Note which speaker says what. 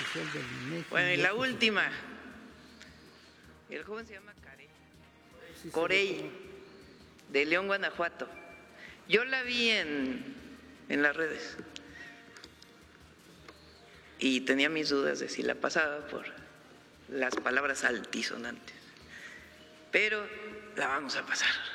Speaker 1: Bueno, y la última. El joven se llama Corey, de León, Guanajuato. Yo la vi en las redes y tenía mis dudas de si la pasaba por las palabras altisonantes, pero la vamos a pasar.